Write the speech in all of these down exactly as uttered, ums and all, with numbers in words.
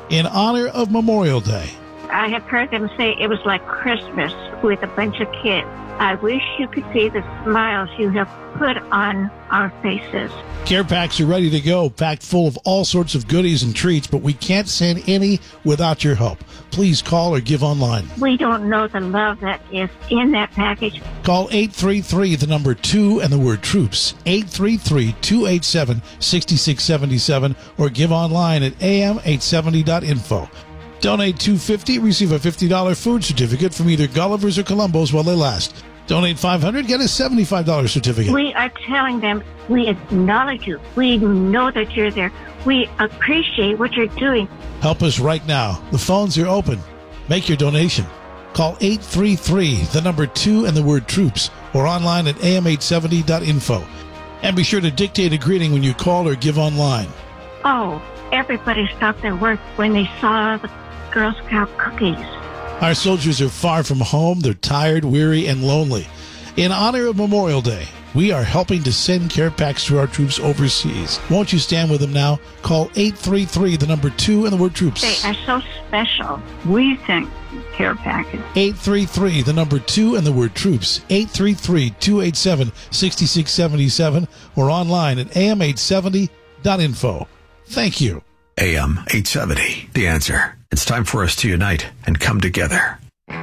in honor of Memorial Day. I have heard them say it was like Christmas with a bunch of kids. I wish you could see the smiles you have put on our faces. Care packs are ready to go, packed full of all sorts of goodies and treats, but we can't send any without your help. Please call or give online. We don't know the love that is in that package. Call eight three three, the number two, and the word troops, eight three three, two eight seven, six six seven seven, or give online at a m eight seventy dot info. Donate two hundred fifty dollars, receive a fifty dollars food certificate from either Gulliver's or Columbo's while they last. Donate five hundred dollars, get a seventy-five dollars certificate. We are telling them we acknowledge you. We know that you're there. We appreciate what you're doing. Help us right now. The phones are open. Make your donation. Call eight three three, the number two, and the word troops, or online at a m eight seventy dot info. And be sure to dictate a greeting when you call or give online. Oh, everybody stopped their work when they saw the Girl Scout cookies. Our soldiers are far from home. They're tired, weary, and lonely. In honor of Memorial Day, we are helping to send care packs to our troops overseas. Won't you stand with them now? Call eight three three, the number two, and the word troops. They are so special. We sent care package. eight three three, the number two, and the word troops. eight three three, two eight seven, six six seven seven, or online at a m eight seventy dot info. Thank you. A M eight seventy, The Answer. It's time for us to unite and come together.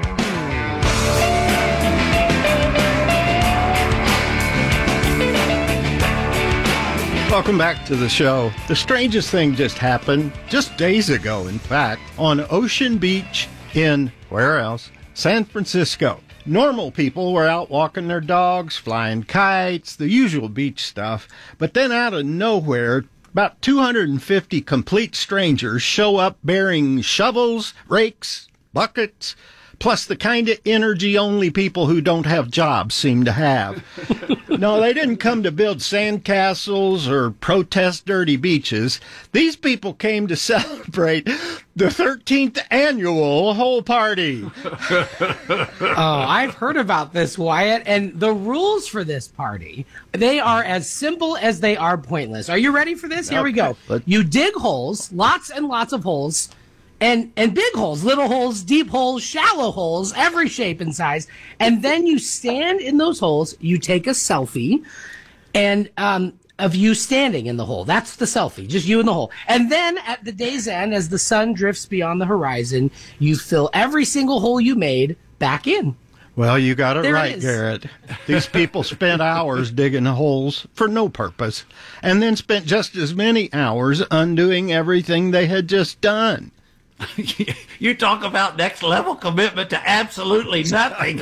Welcome back to the show. The strangest thing just happened, just days ago, in fact, on Ocean Beach in, where else? San Francisco. Normal people were out walking their dogs, flying kites, the usual beach stuff. But then out of nowhere, about two hundred fifty complete strangers show up bearing shovels, rakes, buckets, plus the kind of energy only people who don't have jobs seem to have. No, they didn't come to build sandcastles or protest dirty beaches. These people came to celebrate the thirteenth annual Hole Party. Oh, I've heard about this, Wyatt, and the rules for this party, they are as simple as they are pointless. Are you ready for this? Here we go. You dig holes, lots and lots of holes, and and big holes, little holes, deep holes, shallow holes, every shape and size, and then you stand in those holes, you take a selfie, and um of you standing in the hole. That's the selfie, just you in the hole. And then at the day's end, as the sun drifts beyond the horizon, you fill every single hole you made back in. Well, you got it There right, it is. Garrett. These people spent hours digging holes for no purpose, and then spent just as many hours undoing everything they had just done. You talk about next level commitment to absolutely nothing.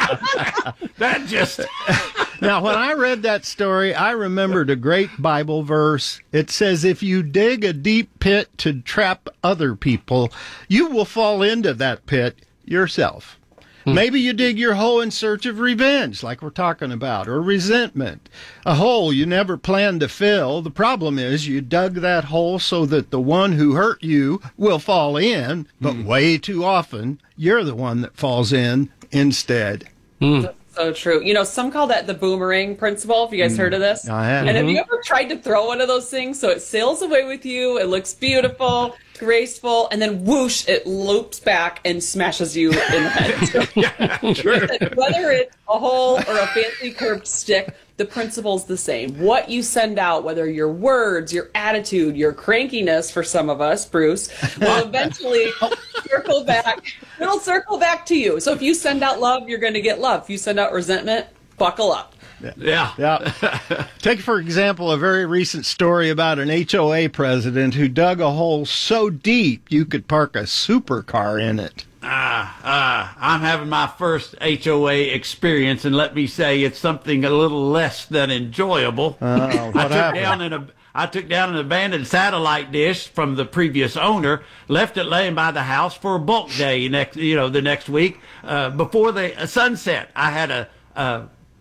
That just... Now, when I read that story, I remembered a great Bible verse. It says, if you dig a deep pit to trap other people, you will fall into that pit yourself. Maybe you dig your hole in search of revenge, like we're talking about, or resentment. A hole you never planned to fill. The problem is you dug that hole so that the one who hurt you will fall in, but mm. way too often, you're the one that falls in instead. Mm. So true. You know, some call that the boomerang principle. Have you guys mm. heard of this? I have. And mm-hmm. have you ever tried to throw one of those things so it sails away with you, it looks beautiful, graceful, and then whoosh, it loops back and smashes you in the head. Yeah, true. Whether it's a hole or a fancy curved stick, the principle's the same. What you send out, whether your words, your attitude, your crankiness for some of us, Bruce, will eventually circle back. It'll circle back to you. So if you send out love, you're going to get love. If you send out resentment, buckle up. Yeah. yeah. Take, for example, a very recent story about an H O A president who dug a hole so deep you could park a supercar in it. Ah, uh, uh, I'm having my first H O A experience, and let me say it's something a little less than enjoyable. Uh, what I took happened? down an ab- I took down an abandoned satellite dish from the previous owner, left it laying by the house for a bulk day next, you know, the next week uh, before the uh, sunset. I had a. Uh,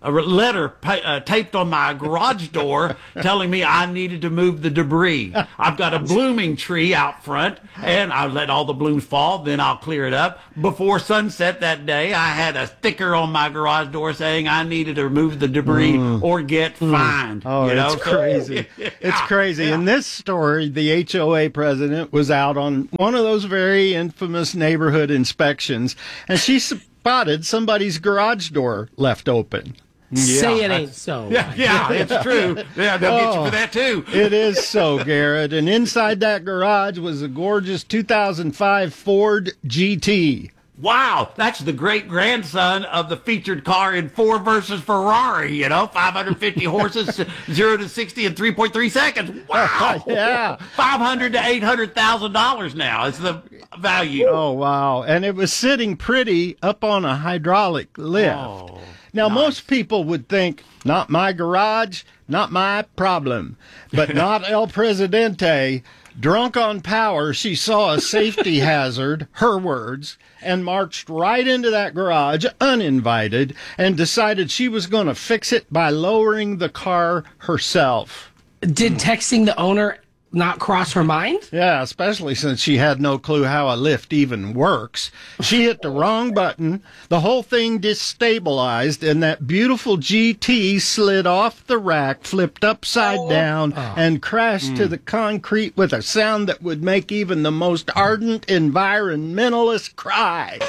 a letter pa- uh, taped on my garage door telling me I needed to move the debris. I've got a blooming tree out front, and I let all the blooms fall, then I'll clear it up. Before sunset that day, I had a sticker on my garage door saying I needed to remove the debris mm. or get mm. fined. Oh, you know? it's crazy. So, yeah, it's crazy. Yeah. In this story, the H O A president was out on one of those very infamous neighborhood inspections, and she spotted somebody's garage door left open. Yeah, Say it ain't so. Yeah, yeah, it's true. Yeah, they'll oh, get you for that too. It is so, Garrett. And inside that garage was a gorgeous two thousand five Ford G T. Wow, that's the great grandson of the featured car in Ford versus Ferrari. You know, five hundred fifty horses, zero to sixty in three point three seconds. Wow, yeah, five hundred to eight hundred thousand dollars now is the value. Oh wow, and it was sitting pretty up on a hydraulic lift. Oh. Now, nice. Most people would think, not my garage, not my problem. But not El Presidente. Drunk on power, she saw a safety hazard, her words, and marched right into that garage uninvited and decided she was going to fix it by lowering the car herself. Did texting the owner not cross her mind? Yeah, especially since she had no clue how a lift even works. She hit the wrong button, the whole thing destabilized, and that beautiful G T slid off the rack, flipped upside oh. down, oh. and crashed mm. to the concrete with a sound that would make even the most ardent environmentalist cry.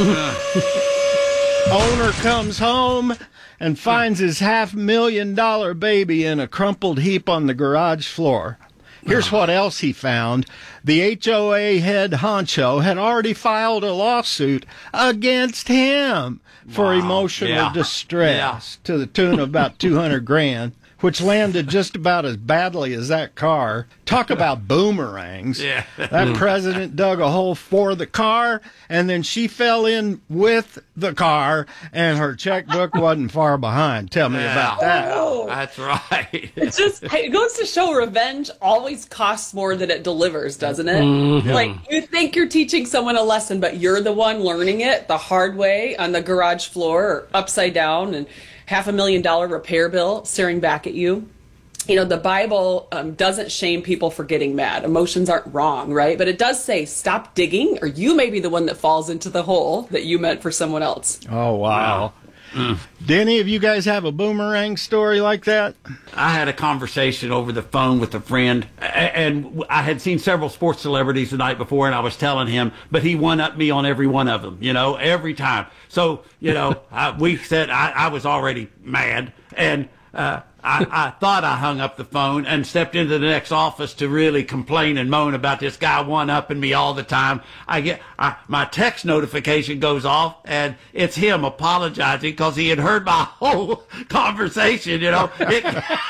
Owner comes home and finds his half million dollar baby in a crumpled heap on the garage floor. Here's what else he found. The H O A head honcho had already filed a lawsuit against him for wow. emotional yeah. distress yeah. to the tune of about two hundred grand, which landed just about as badly as that car. Talk about boomerangs. Yeah. That president dug a hole for the car, and then she fell in with the car, and her checkbook wasn't far behind. Tell me yeah. about that. Oh, that's right. It's just, it goes to show revenge always costs more than it delivers, doesn't it? Mm-hmm. Like, you think you're teaching someone a lesson, but you're the one learning it the hard way on the garage floor or upside down, and half a million dollar repair bill staring back at you. You know, the Bible um, doesn't shame people for getting mad. Emotions aren't wrong, right? But it does say, stop digging, or you may be the one that falls into the hole that you meant for someone else. Oh, wow. Mm. Do any of you guys have a boomerang story like that? I had a conversation over the phone with a friend, and I had seen several sports celebrities the night before, and I was telling him, but he one-upped me on every one of them, you know, every time. So, you know, I, we said I, I was already mad, and uh, I, I thought I hung up the phone and stepped into the next office to really complain and moan about this guy one-upping me all the time. I get I, my text notification goes off, and it's him apologizing because he had heard my whole conversation. You know, it,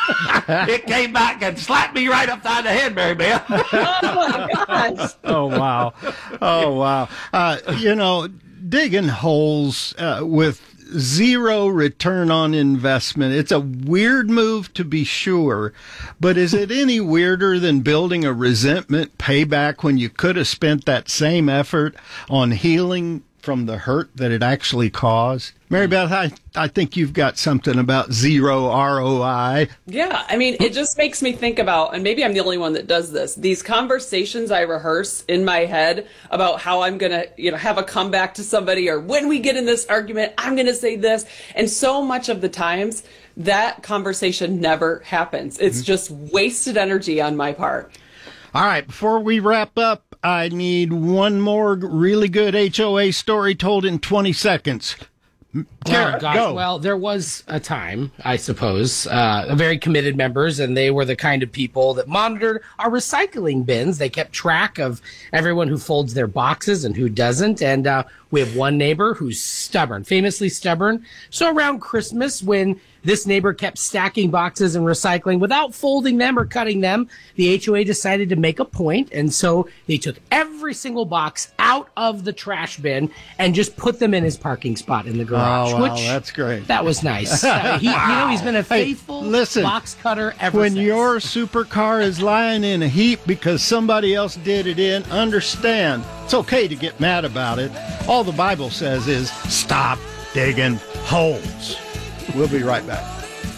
it came back and slapped me right upside the head, Mary Beth. Oh my gosh! Oh wow! Oh wow! Uh, you know, digging holes uh, with zero return on investment. It's a weird move, to be sure, but is it any weirder than building a resentment payback when you could have spent that same effort on healing from the hurt that it actually caused? Mary Beth, I, I think you've got something about zero R O I. Yeah, I mean, it just makes me think about, and maybe I'm the only one that does this, these conversations I rehearse in my head about how I'm going to, you know, have a comeback to somebody, or when we get in this argument, I'm going to say this. And so much of the times, that conversation never happens. It's mm-hmm. just wasted energy on my part. All right, before we wrap up, I need one more really good H O A story told in twenty seconds. Kara, oh, gosh. Go. Well, there was a time, I suppose, uh, very committed members, and they were the kind of people that monitored our recycling bins. They kept track of everyone who folds their boxes and who doesn't. And uh, we have one neighbor who's stubborn, famously stubborn. So around Christmas, when this neighbor kept stacking boxes and recycling without folding them or cutting them, the H O A decided to make a point, and so they took every single box out of the trash bin and just put them in his parking spot in the garage. Oh, wow, which, that's great. That was nice. Uh, he, wow. You know, he's been a faithful hey, listen, box cutter ever when since. When your supercar is lying in a heap because somebody else did it in, understand, it's okay to get mad about it. All the Bible says is, stop digging holes. We'll be right back.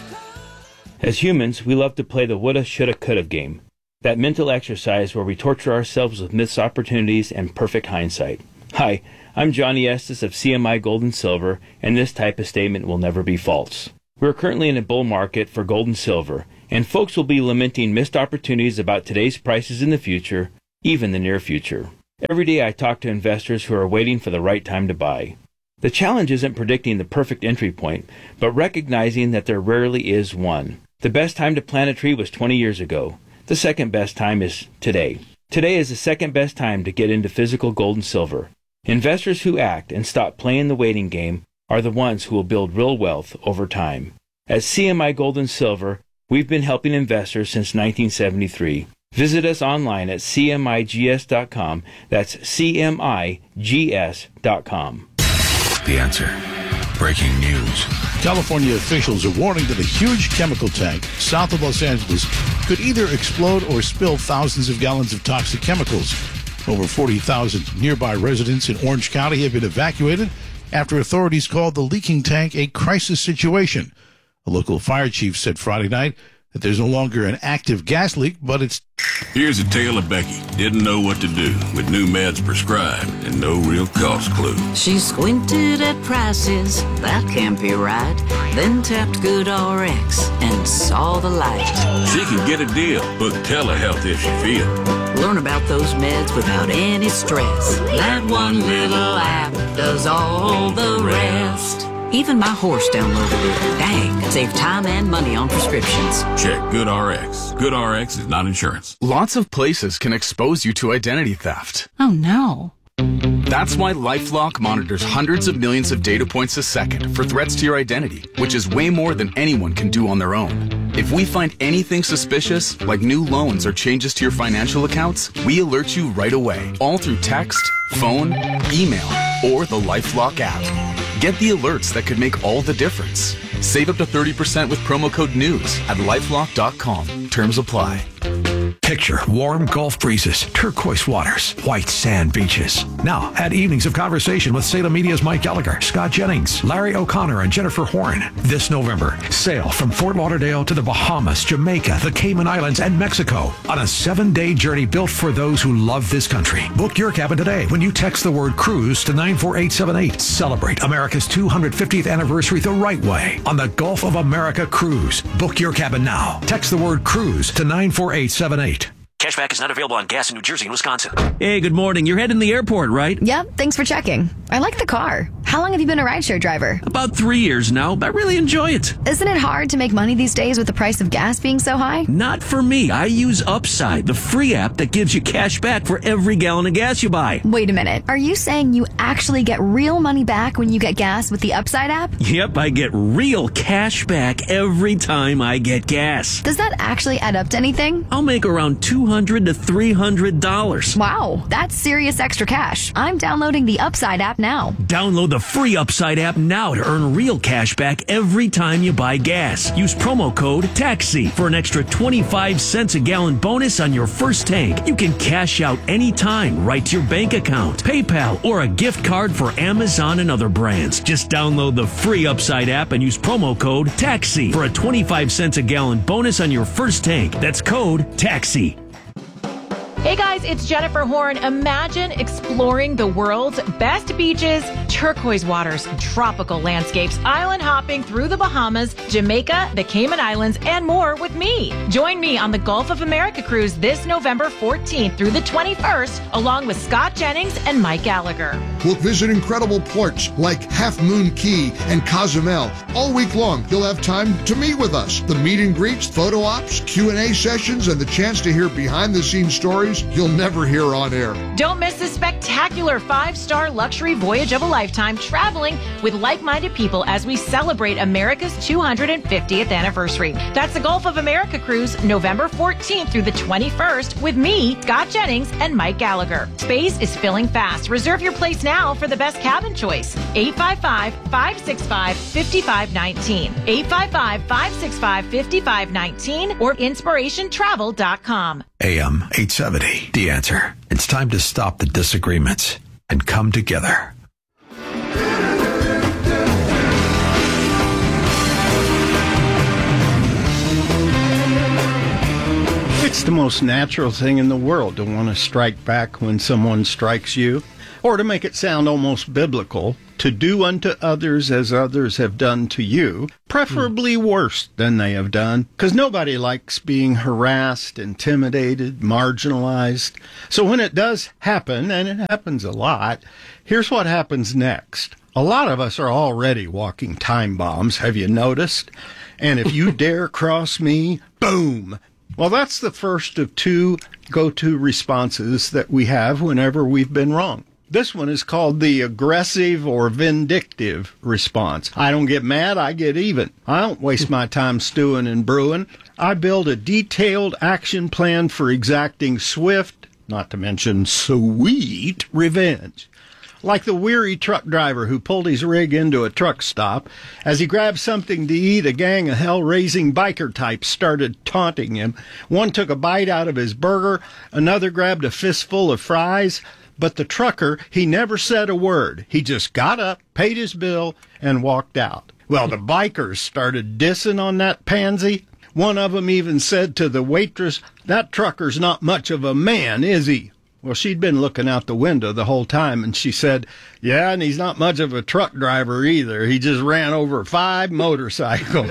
As humans, we love to play the woulda, shoulda, coulda game. That mental exercise where we torture ourselves with missed opportunities and perfect hindsight. Hi, I'm Johnny Estes of C M I Gold and Silver, and this type of statement will never be false. We're currently in a bull market for gold and silver, and folks will be lamenting missed opportunities about today's prices in the future, even the near future. Every day I talk to investors who are waiting for the right time to buy. The challenge isn't predicting the perfect entry point, but recognizing that there rarely is one. The best time to plant a tree was twenty years ago. The second best time is today. Today is the second best time to get into physical gold and silver. Investors who act and stop playing the waiting game are the ones who will build real wealth over time. At C M I Gold and Silver, we've been helping investors since nineteen seventy-three. Visit us online at C M I G S dot com. That's C M I G S dot com. The Answer. Breaking news. California officials are warning that a huge chemical tank south of Los Angeles could either explode or spill thousands of gallons of toxic chemicals. Over forty thousand nearby residents in Orange County have been evacuated after authorities called the leaking tank a crisis situation. A local fire chief said Friday night that there's no longer an active gas leak, but it's... Here's a tale of Becky. Didn't know what to do with new meds prescribed and no real cost clue. She squinted at prices, that can't be right. Then tapped GoodRx and saw the light. She can get a deal, book telehealth if she feels. Learn about those meds without any stress. That one little app does all the rest. Even my horse downloaded it. Dang, save time and money on prescriptions. Check GoodRx. GoodRx is not insurance. Lots of places can expose you to identity theft. Oh no. That's why LifeLock monitors hundreds of millions of data points a second for threats to your identity, which is way more than anyone can do on their own. If we find anything suspicious, like new loans or changes to your financial accounts, we alert you right away, all through text, phone, email, or the LifeLock app. Get the alerts that could make all the difference. Save up to thirty percent with promo code NEWS at lifelock dot com. Terms apply. Picture warm Gulf breezes, turquoise waters, white sand beaches. Now, add evenings of conversation with Salem Media's Mike Gallagher, Scott Jennings, Larry O'Connor, and Jennifer Horn. This November, sail from Fort Lauderdale to the Bahamas, Jamaica, the Cayman Islands, and Mexico on a seven-day journey built for those who love this country. Book your cabin today when you text the word cruise to nine four eight seven eight. Celebrate America's two hundred fiftieth anniversary the right way on the Gulf of America Cruise. Book your cabin now. Text the word cruise to nine four eight seven eight. Cashback is not available on gas in New Jersey and Wisconsin. Hey, good morning. You're heading to the airport, right? Yep, thanks for checking. I like the car. How long have you been a rideshare driver? About three years now. I really enjoy it. Isn't it hard to make money these days with the price of gas being so high? Not for me. I use Upside, the free app that gives you cash back for every gallon of gas you buy. Wait a minute. Are you saying you actually get real money back when you get gas with the Upside app? Yep, I get real cash back every time I get gas. Does that actually add up to anything? I'll make around two hundred to three hundred dollars. Wow, that's serious extra cash. I'm downloading the Upside app now. Download the free Upside app now to earn real cash back every time you buy gas. Use promo code TAXI for an extra twenty-five cents a gallon bonus on your first tank. You can cash out anytime right to your bank account, PayPal, or a gift card for Amazon and other brands. Just download the free Upside app and use promo code TAXI for a twenty-five cents a gallon bonus on your first tank. That's code TAXI. Hey guys, it's Jennifer Horn. Imagine exploring the world's best beaches, turquoise waters, tropical landscapes, island hopping through the Bahamas, Jamaica, the Cayman Islands, and more with me. Join me on the Gulf of America cruise this November fourteenth through the twenty-first, along with Scott Jennings and Mike Gallagher. We'll visit incredible ports like Half Moon Key and Cozumel. All week long, you'll have time to meet with us. The meet and greets, photo ops, Q and A sessions, and the chance to hear behind-the-scenes stories you'll never hear on air. Don't miss this spectacular five-star luxury voyage of a lifetime traveling with like-minded people as we celebrate America's two hundred fiftieth anniversary. That's the Gulf of America cruise, November fourteenth through the twenty-first with me, Scott Jennings, and Mike Gallagher. Space is filling fast. Reserve your place now for the best cabin choice. eight five five, five six five, five five one nine. eight five five, five six five, five five one nine or inspiration travel dot com. A M eight seventy, The Answer. It's time to stop the disagreements and come together. It's the most natural thing in the world to want to strike back when someone strikes you. Or to make it sound almost biblical, to do unto others as others have done to you, preferably mm. worse than they have done, because nobody likes being harassed, intimidated, marginalized. So when it does happen, and it happens a lot, here's what happens next. A lot of us are already walking time bombs, have you noticed? And if you dare cross me, boom! Well, that's the first of two go-to responses that we have whenever we've been wrong. This one is called the aggressive or vindictive response. I don't get mad, I get even. I don't waste my time stewing and brewing. I build a detailed action plan for exacting swift, not to mention sweet, revenge. Like the weary truck driver who pulled his rig into a truck stop. As he grabbed something to eat, a gang of hell-raising biker types started taunting him. One took a bite out of his burger, another grabbed a fistful of fries. But the trucker, he never said a word. He just got up, paid his bill, and walked out. Well, the bikers started dissing on that pansy. One of them even said to the waitress, "That trucker's not much of a man, is he?" Well, she'd been looking out the window the whole time, and she said, "Yeah, and he's not much of a truck driver either. He just ran over five motorcycles."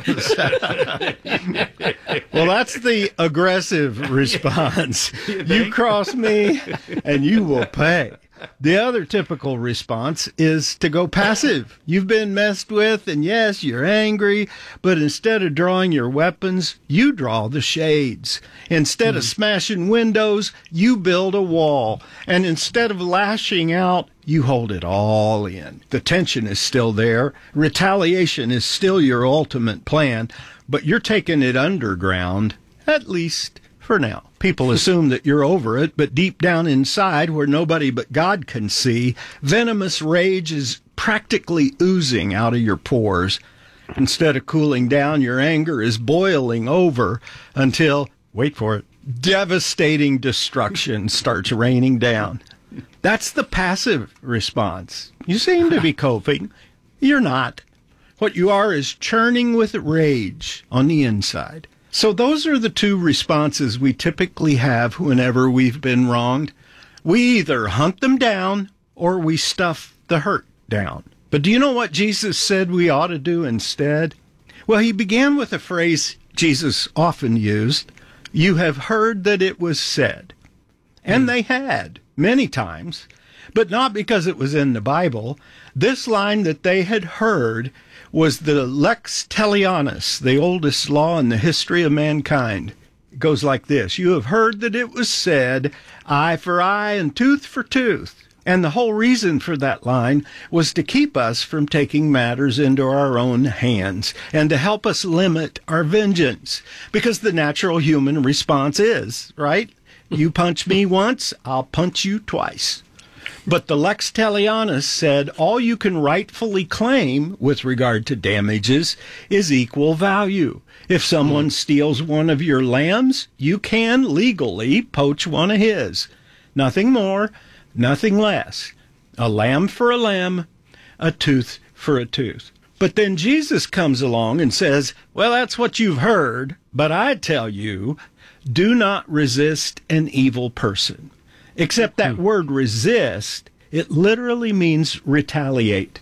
Well, that's the aggressive response. You cross me, and you will pay. The other typical response is to go passive. You've been messed with, and yes, you're angry, but instead of drawing your weapons, you draw the shades. Instead mm. of smashing windows, you build a wall. And instead of lashing out, you hold it all in. The tension is still there. Retaliation is still your ultimate plan, but you're taking it underground, at least for now. People assume that you're over it, but deep down inside, where nobody but God can see, venomous rage is practically oozing out of your pores. Instead of cooling down, your anger is boiling over until, wait for it, devastating destruction starts raining down. That's the passive response. You seem to be coping. You're not. What you are is churning with rage on the inside. So those are the two responses we typically have whenever we've been wronged. We either hunt them down or we stuff the hurt down. But do you know what Jesus said we ought to do instead? Well, he began with a phrase Jesus often used, "You have heard that it was said." And mm. they had, many times, but not because it was in the Bible. This line that they had heard was the lex talionis, the oldest law in the history of mankind. It goes like this: "You have heard that it was said, eye for eye and tooth for tooth." And the whole reason for that line was to keep us from taking matters into our own hands and to help us limit our vengeance. Because the natural human response is, right? You punch me once, I'll punch you twice. But the lex talionis said all you can rightfully claim with regard to damages is equal value. If someone steals one of your lambs, you can legally poach one of his. Nothing more, nothing less. A lamb for a lamb, a tooth for a tooth. But then Jesus comes along and says, well, that's what you've heard, but I tell you, do not resist an evil person. Except that word resist, it literally means retaliate.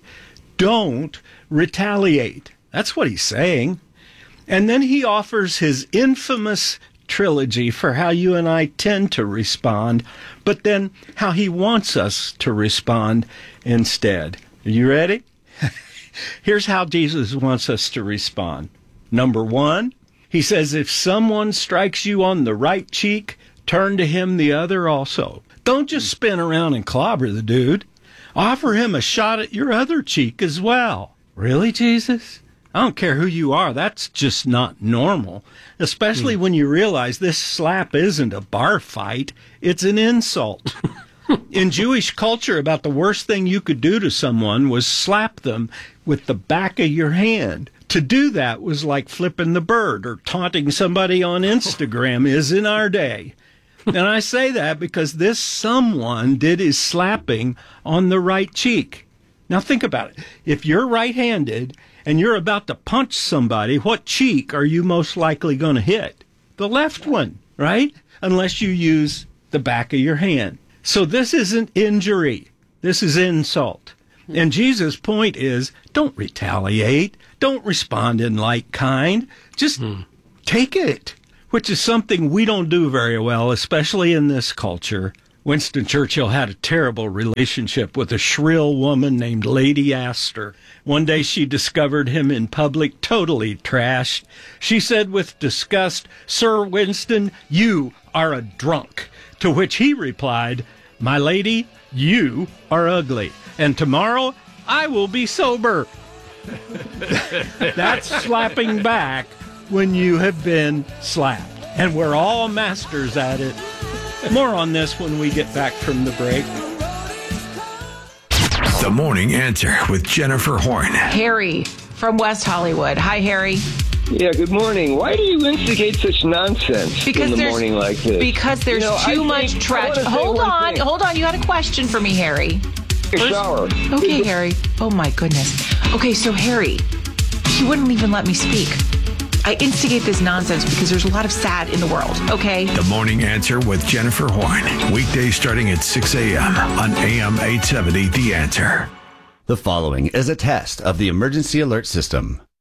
Don't retaliate. That's what he's saying. And then he offers his infamous trilogy for how you and I tend to respond, but then how he wants us to respond instead. Are you ready? Here's how Jesus wants us to respond. Number one, he says, if someone strikes you on the right cheek, turn to him the other also. Don't just spin around and clobber the dude. Offer him a shot at your other cheek as well. Really, Jesus? I don't care who you are. That's just not normal. Especially mm. when you realize this slap isn't a bar fight. It's an insult. In Jewish culture, about the worst thing you could do to someone was slap them with the back of your hand. To do that was like flipping the bird or taunting somebody on Instagram is in our day. And I say that because this someone did his slapping on the right cheek. Now think about it. If you're right-handed and you're about to punch somebody, what cheek are you most likely going to hit? The left one. right? Unless you use the back of your hand. So this isn't injury. This is insult. And Jesus' point is, don't retaliate. Don't respond in like kind. Just hmm. take it, which is something we don't do very well, especially in this culture. Winston Churchill had a terrible relationship with a shrill woman named Lady Astor. One day she discovered him in public, totally trashed. She said with disgust, "Sir Winston, you are a drunk." To which he replied, "My lady, you are ugly, and tomorrow I will be sober." That's slapping back when you have been slapped. And we're all masters at it. More on this when we get back from the break. The Morning Answer with Jennifer Horn. Harry from West Hollywood. Hi, Harry. Yeah, good morning. Why do you instigate such nonsense because in the morning like this? Because there's you know, too much tragedy. Hold on, thing. hold on. You had a question for me, Harry. A shower. Okay, Harry. Oh, my goodness. Okay, so, Harry, he wouldn't even let me speak. I instigate this nonsense because there's a lot of sad in the world, okay? The Morning Answer with Jennifer Horn. Weekdays starting at six a.m. on A M eight seventy, The Answer. The following is a test of the emergency alert system.